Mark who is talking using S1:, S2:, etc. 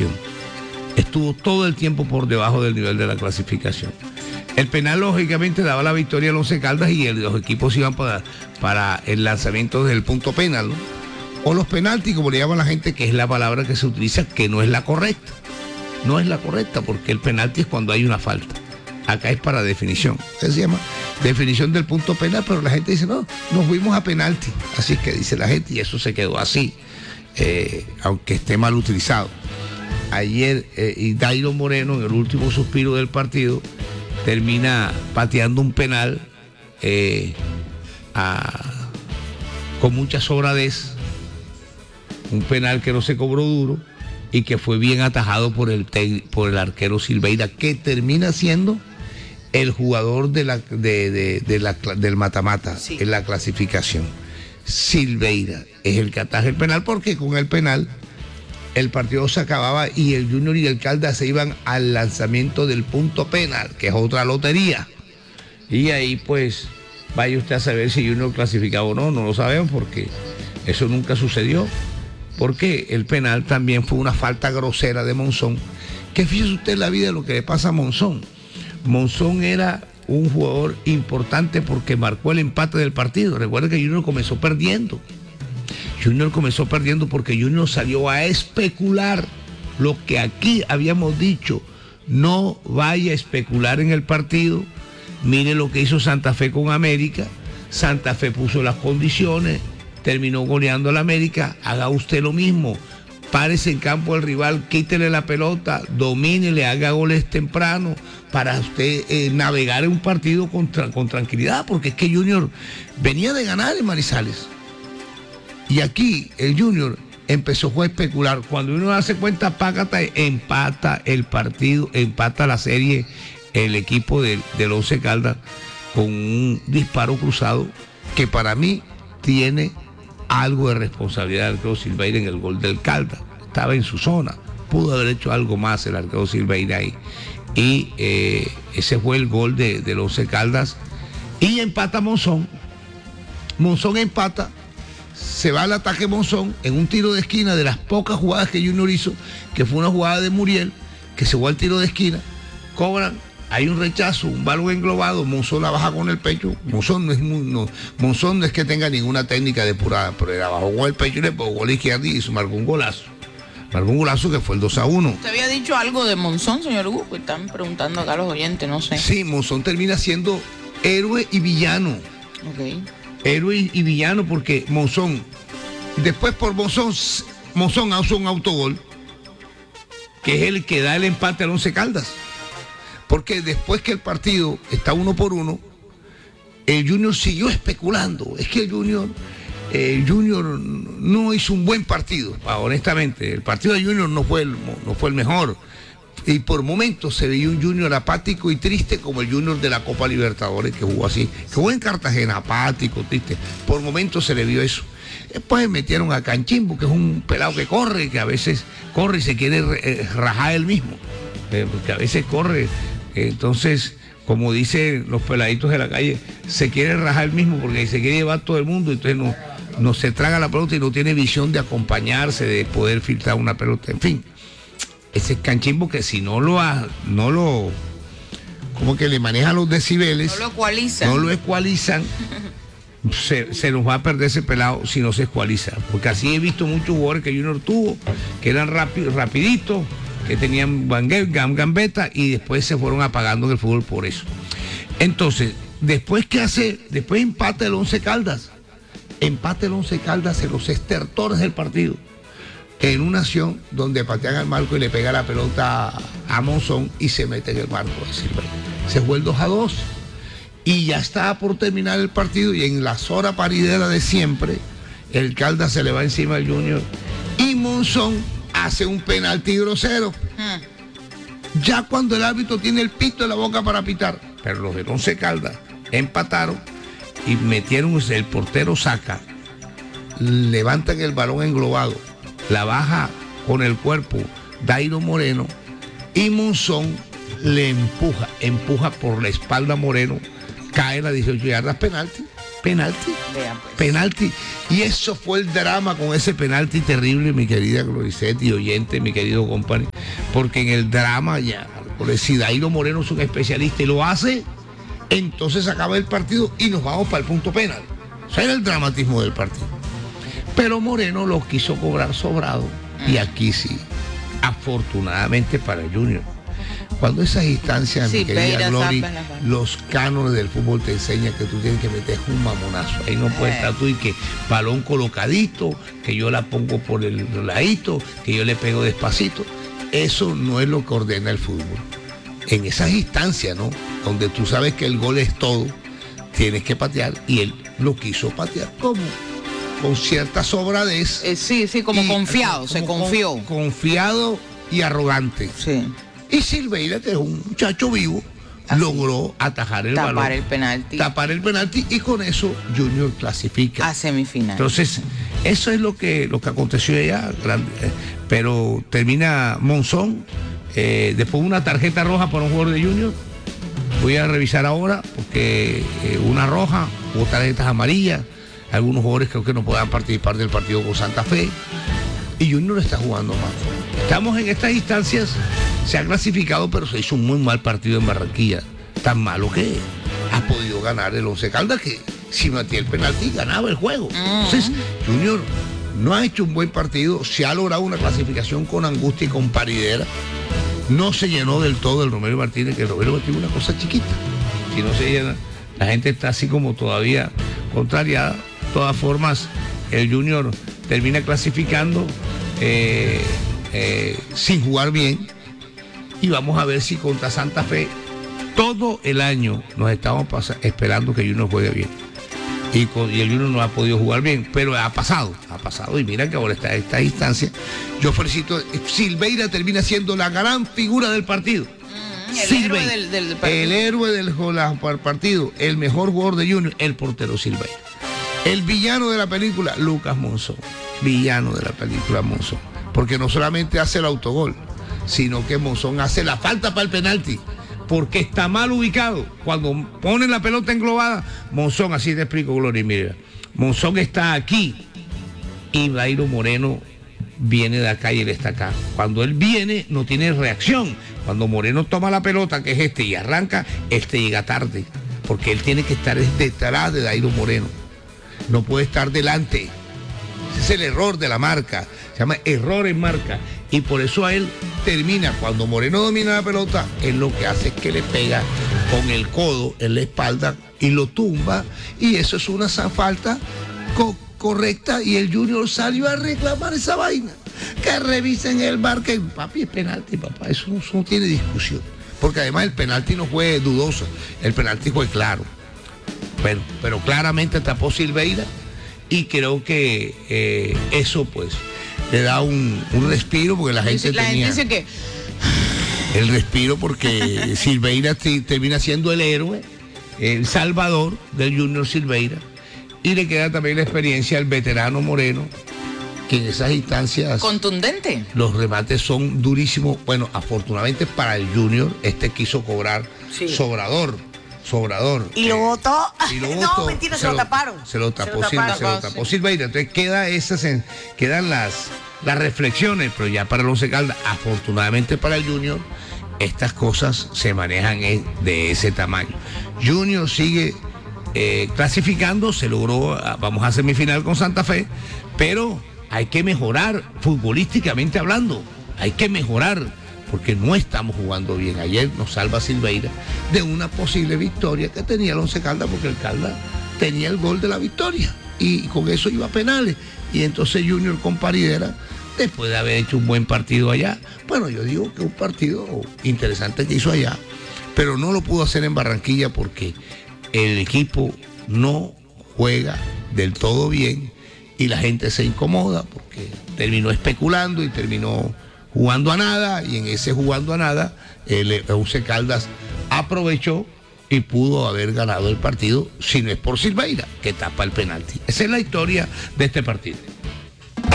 S1: clasificación. Estuvo todo el tiempo por debajo del nivel de la clasificación. El penal, lógicamente, daba la victoria al Once Caldas y los equipos iban para el lanzamiento del punto penal, ¿no? O los penaltis, como le llaman la gente, que es la palabra que se utiliza, que no es la correcta. No es la correcta, porque el penalti es cuando hay una falta. Acá es para definición. Se llama definición del punto penal, pero la gente dice, no, nos fuimos a penalti. Así es que dice la gente, y eso se quedó así, aunque esté mal utilizado. Ayer, Dairo Moreno, en el último suspiro del partido, termina pateando un penal con mucha sobradez, un penal que no se cobró duro y que fue bien atajado por el arquero Silveira, que termina siendo el jugador del mata-mata, sí, en la clasificación. Silveira es el que ataja el penal, porque con el penal el partido se acababa y el Junior y el Caldas se iban al lanzamiento del punto penal, que es otra lotería. Y ahí pues vaya usted a saber si Junior clasificaba o no, no lo sabemos porque eso nunca sucedió. Porque el penal también fue una falta grosera de Monzón, que fíjese usted la vida de lo que le pasa a Monzón. Monzón era un jugador importante porque marcó el empate del partido. Recuerda que Junior comenzó perdiendo. Junior comenzó perdiendo porque Junior salió a especular lo que aquí habíamos dicho. No vaya a especular en el partido. Mire lo que hizo Santa Fe con América. Santa Fe puso las condiciones, terminó goleando a la América. Haga usted lo mismo. Párese en campo al rival, quítele la pelota, domínele, haga goles temprano para usted navegar en un partido con tranquilidad, porque es que Junior venía de ganar en Manizales. Y aquí el Junior empezó a especular. Cuando uno hace cuenta, empata el partido, empata la serie el equipo del Once Caldas con un disparo cruzado que para mí tiene algo de responsabilidad del arquero Silveira en el gol del Caldas. Estaba en su zona, pudo haber hecho algo más el arquero Silveira ahí. Y ese fue el gol del Once Caldas. Y empata Monzón. Monzón empata. Se va al ataque Monzón en un tiro de esquina, de las pocas jugadas que Junior hizo, que fue una jugada de Muriel, que se fue al tiro de esquina, cobran, hay un rechazo, un balón englobado, Monzón la baja con el pecho. Monzón no es que tenga ninguna técnica depurada, pero la bajó con el pecho y le pegó a la izquierda y marcó un golazo. Marcó un golazo que fue el 2-1.
S2: ¿Usted había dicho algo de Monzón, señor Hugo? Que están preguntando acá los oyentes, no sé.
S1: Sí, Monzón termina siendo héroe y villano.
S2: Ok.
S1: Héroe y villano, porque Monzón, después por Monzón hace un autogol, que es el que da el empate al Once Caldas. Porque después que el partido está 1-1, el Junior siguió especulando. Es que el Junior no hizo un buen partido, honestamente. El partido de Junior no fue el mejor. Y por momentos se veía un Junior apático y triste, como el Junior de la Copa Libertadores, que jugó así, que jugó en Cartagena, apático, triste. Por momentos se le vio eso. Después metieron a Canchimbo, que es un pelado que corre, que a veces corre y se quiere rajar él mismo, porque a veces corre, entonces, como dicen los peladitos de la calle, se quiere rajar él mismo porque se quiere llevar todo el mundo, entonces no se traga la pelota y no tiene visión de acompañarse, de poder filtrar una pelota, en fin. Ese Canchimbo que si no lo como que le maneja los decibeles, no lo ecualizan, se nos va a perder ese pelado si no se ecualiza, porque así he visto muchos jugadores que Junior tuvo, que eran rapiditos, que tenían gambeta y después se fueron apagando en el fútbol por eso. Entonces, después empata el Once Caldas en los estertores del partido, en una acción donde patean al marco y le pega la pelota a Monzón y se mete en el marco de Silveira. Se fue el 2-2 y ya estaba por terminar el partido, y en la zona paridera de siempre el Caldas se le va encima al Junior y Monzón hace un penalti grosero. Ya cuando el árbitro tiene el pito en la boca para pitar, pero los de Once Caldas empataron y metieron, el portero saca, levantan el balón englobado, la baja con el cuerpo Dairo Moreno y Monzón le empuja por la espalda a Moreno, cae en las 18 yardas, penalti, penalti.
S2: Vea, pues.
S1: Penalti. Y eso fue el drama con ese penalti terrible, mi querida Gloricet y oyente, mi querido compadre. Porque en el drama ya, si Dairo Moreno es un especialista y lo hace, entonces acaba el partido y nos vamos para el punto penal. O sea, era el dramatismo del partido. Pero Moreno lo quiso cobrar sobrado. Y aquí sí, afortunadamente para Junior. Cuando esas instancias, mi querida Glory, los cánones del fútbol te enseñan que tú tienes que meter un mamonazo. Ahí no puedes estar tú y que balón colocadito, que yo la pongo por el ladito, que yo le pego despacito. Eso no es lo que ordena el fútbol. En esas instancias, ¿no? Donde tú sabes que el gol es todo, tienes que patear, y él lo quiso patear como con cierta sobradez.
S2: Sí, como confiado, se confió.
S1: Confiado y arrogante.
S2: Sí.
S1: Y Silveira, que es un muchacho vivo, logró atajar el balón. Tapar el penalti y con eso Junior clasifica
S2: a semifinal.
S1: Entonces, eso es lo que aconteció allá. Pero termina Monzón, después una tarjeta roja para un jugador de Junior. Voy a revisar ahora, porque una roja, hubo tarjetas amarillas. Algunos jugadores creo que no puedan participar del partido con Santa Fe. Y Junior está jugando mal. Estamos en estas instancias, se ha clasificado, pero se hizo un muy mal partido en Barranquilla. Tan malo que ha podido ganar el Once Caldas, que si metía el penalti ganaba el juego. Entonces, Junior no ha hecho un buen partido, se ha logrado una clasificación con angustia y con paridera. No se llenó del todo el Romero Martínez, que el Romero Martínez es una cosa chiquita. Si no se llena, la gente está así como todavía contrariada. De todas formas, el Junior termina clasificando sin jugar bien, y vamos a ver si contra Santa Fe todo el año nos estamos esperando que Junior juegue bien, y el Junior no ha podido jugar bien, pero ha pasado, y mira que ahora está en esta instancia. Yo felicito, Silveira termina siendo la gran figura del partido. El héroe del partido, el mejor jugador de Junior, el portero Silveira. El villano de la película, Lucas Monzón. Villano de la película, Monzón. Porque no solamente hace el autogol, sino que Monzón hace la falta para el penalti, porque está mal ubicado. Cuando ponen la pelota englobada, Monzón, así te explico, Gloria, mira, Monzón está aquí y Dairo Moreno viene de acá y él está acá. Cuando él viene, no tiene reacción. Cuando Moreno toma la pelota, que es y arranca, llega tarde, porque él tiene que estar detrás de Dairo Moreno. No puede estar delante. Ese es el error de la marca. Se llama error en marca. Y por eso a él termina, cuando Moreno domina la pelota, él lo que hace es que le pega con el codo en la espalda y lo tumba. Y eso es una falta correcta. Y el Junior salió a reclamar esa vaina. Que revisen el VAR, que papi es penalti, papá. Eso no tiene discusión. Porque además el penalti no fue dudoso. El penalti fue claro. Pero claramente tapó Silveira, y creo que eso pues le da un respiro, porque la gente dice que el respiro, porque Silveira termina siendo el héroe, el salvador del Junior Silveira, y le queda también la experiencia al veterano Moreno, que en esas instancias
S2: contundente,
S1: los remates son durísimos. Bueno, afortunadamente para el Junior, quiso cobrar sobrador. Y lo votó. No, mentira, se lo taparon. Se lo tapó Silveira. Entonces quedan las reflexiones, pero ya para el Once Caldas, afortunadamente para el Junior, estas cosas se manejan de ese tamaño. Junior sigue clasificando, se logró, vamos a semifinal con Santa Fe, pero hay que mejorar futbolísticamente hablando, hay que mejorar, porque no estamos jugando bien. Ayer nos salva Silveira de una posible victoria que tenía el Once Caldas, porque el Caldas tenía el gol de la victoria y con eso iba a penales. Y entonces Junior con paridera, después de haber hecho un buen partido allá, bueno, yo digo que un partido interesante que hizo allá, pero no lo pudo hacer en Barranquilla porque el equipo no juega del todo bien y la gente se incomoda porque terminó especulando y terminó jugando a nada, y en ese jugando a nada, el Once Caldas aprovechó y pudo haber ganado el partido, si no es por Silveira, que tapa el penalti. Esa es la historia de este partido.